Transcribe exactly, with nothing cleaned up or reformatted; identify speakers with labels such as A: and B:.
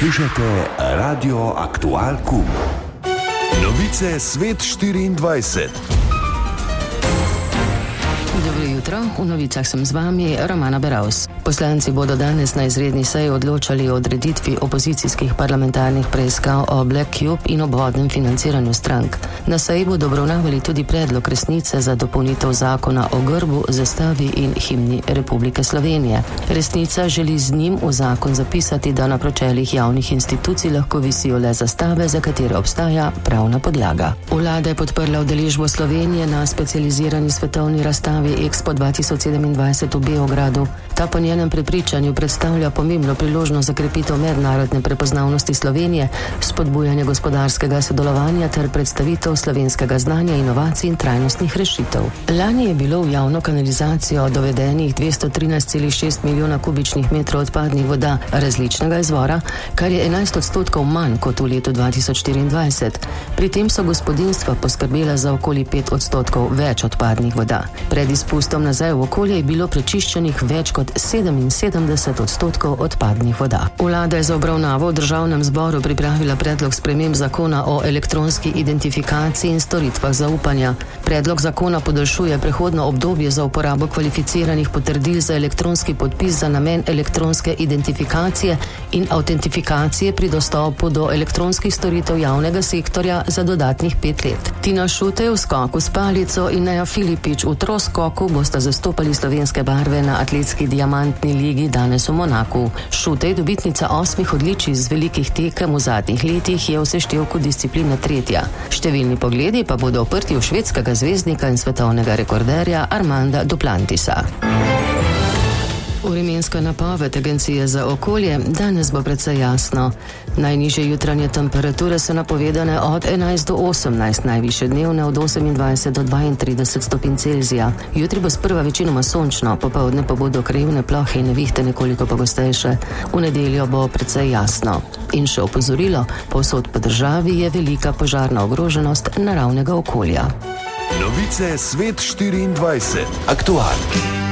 A: Poslušate Radio Aktual Kum. Novice Svet štiriindvajset.
B: Dobro jutro, v novicah sem z vami Romana Beravs. Poslanci bodo danes na izredni seji odločali o odreditvi opozicijskih parlamentarnih preiskav o Black Cube in obvodnem financiranju strank. Na seji bodo obravnavali tudi predlog resnice za dopolnitev zakona o grbu, zastavi in himni Republike Slovenije. Resnica želi z njim v zakon zapisati, da na pročeljih javnih institucij lahko visijo le zastave, za katere obstaja pravna podlaga. Vlada je podprla udeležbo Slovenije na specializirani svetovni razstavi Expo dva tisoč sedemindvajset v Beogradu. Ta po njenem prepričanju predstavlja pomembno priložnost za krepitev mednarodne prepoznavnosti Slovenije, spodbujanje gospodarskega sodelovanja ter predstavitev slovenskega znanja, inovacij in trajnostnih rešitev. Lani je bilo v javno kanalizacijo dovedenih dvesto trinajst celih šest milijona kubičnih metrov odpadnih voda različnega izvora, kar je enajst odstotkov manj kot v letu dva tisoč štiriindvajset. Pri tem so gospodinjstva poskrbela za okoli pet odstotkov več odpadnih voda. Pred izpustom nazaj v okolje je bilo prečiščenih več kot sedeminsedemdeset odstotkov odpadnih voda. Vlada je za obravnavo v državnem zboru pripravila predlog sprememb zakona o elektronski identifikaciji in storitvah zaupanja. Predlog zakona podaljšuje prehodno obdobje za uporabo kvalificiranih potrdil za elektronski podpis za namen elektronske identifikacije in autentifikacije pri dostopu do elektronskih storitev javnega sektorja za dodatnih pet let. Tina Šutej v skoku s palico in Neja Filipič v troskoku bosta zastopali slovenske barve na atletski diamantni ligi danes v Monaku. Šutej, dobitnica osmih odličij z velikih tekem v zadnjih letih, je v seštevku discipline tretja. Številni pogledi pa bodo oprti v švedskega zvezdnika in svetovnega rekorderja Armanda Duplantisa. Vremenska napoved Agencije za okolje: danes bo precej jasno. Najnižje jutranje temperature so napovedane od enajst do osemnajst, najvišje dnevne od osemindvajset do dvaintrideset stopinj Celzija. Jutri bo sprva večinoma sončno, popoldne pa bodo krajevne plohe in nevihte nekoliko pogostejše. V nedeljo bo precej jasno. In še opozorilo: povsod po državi je velika požarna ogroženost naravnega okolja.
A: Novice Svet štiriindvajset. Aktual.